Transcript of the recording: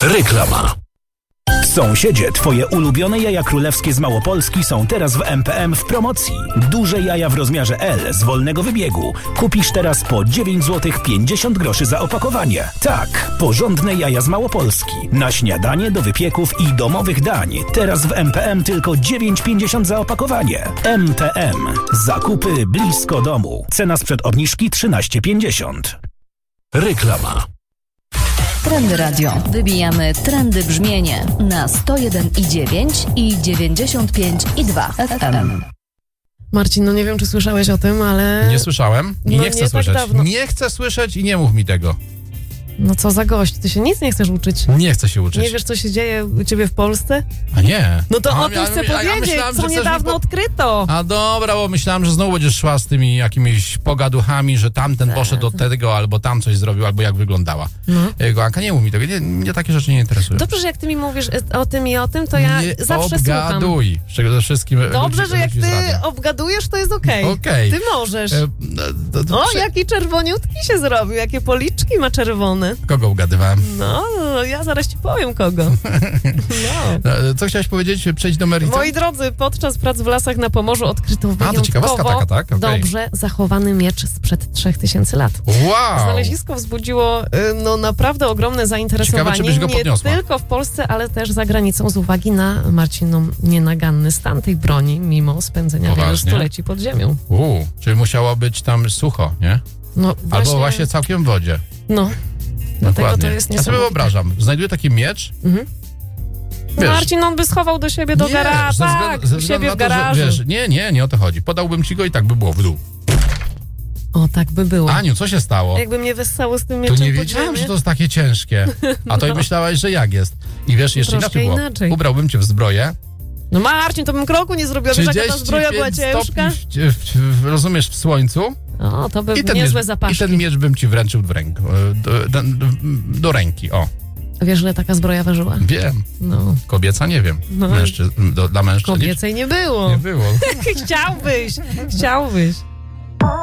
Reklama. Sąsiedzie, twoje ulubione jaja królewskie z Małopolski są teraz w MPM w promocji. Duże jaja w rozmiarze L z wolnego wybiegu. Kupisz teraz po 9 zł 50 groszy za opakowanie. Tak, porządne jaja z Małopolski. Na śniadanie, do wypieków i domowych dań. Teraz w MPM tylko 9,50 za opakowanie. MPM. Zakupy blisko domu. Cena sprzed obniżki 13,50. Reklama. Trendy Radio. Wybijamy trendy brzmienie na 101,9 i 95,2 FM. Marcin, no nie wiem, czy słyszałeś o tym, ale... Nie słyszałem i nie chcę tak słyszeć. dawno. Nie chcę słyszeć i nie mów mi tego. No co za gość, ty się nic nie chcesz uczyć. Nie chcę się uczyć. Nie wiesz, co się dzieje u ciebie w Polsce? A nie. No to o tym chcę powiedzieć, myślałem, co że chcesz niedawno mi odkryto. A dobra, bo myślałem, że znowu będziesz szła z tymi jakimiś pogaduchami, że tamten poszedł do tego, albo tam coś zrobił, albo jak wyglądała. Anka, nie mów mi tego, mnie takie rzeczy nie interesują. Dobrze, że jak ty mi mówisz o tym i o tym, to ja nie zawsze słucham. obgaduj. Przede wszystkim Dobrze, że jak ty obgadujesz, to jest okej. Okej. Ty możesz. O, jaki czerwoniutki się zrobił, jakie policzki ma czerwone. Kogo ugadywałem? No, ja zaraz ci powiem kogo. No. Co chciałeś powiedzieć? Przejdź do meritum? Moi drodzy, podczas prac w lasach na Pomorzu odkryto to ciekawostka taka, tak? Okay. dobrze zachowany miecz sprzed 3000 lat. Wow! Znalezisko wzbudziło naprawdę ogromne zainteresowanie. Ciekawe, czy byś go podniosła. Nie tylko w Polsce, ale też za granicą z uwagi na nienaganny stan tej broni, mimo spędzenia wielu stuleci pod ziemią. Czyli musiało być tam sucho, nie? No, albo właśnie całkiem w wodzie. No. Dlatego to jest ja sobie wyobrażam, znajduję taki miecz. Mhm. Wiesz, Marcin, on by schował do siebie do garażu. Ze względu na to, że, wiesz, nie o to chodzi. Podałbym ci go i tak by było w dół. O, tak by było. Aniu, co się stało? Jakby mnie wessało z tym mieczem. To nie wiedziałem, że to jest takie ciężkie. A to i myślałaś, że jak jest. I wiesz, jeszcze inaczej. Ubrałbym cię w zbroję. No Marcin, to bym kroku nie zrobiła. Wiesz, jaka ta zbroja była ciężka? Rozumiesz, w słońcu. O, to by niezłe zapaszki. I ten miecz bym ci wręczył do ręki, o. Wiesz, ile taka zbroja ważyła? Wiem. No. Kobieca nie wiem. No. Dla mężczyzn. Kobiecej nie było. Nie było. Chciałbyś.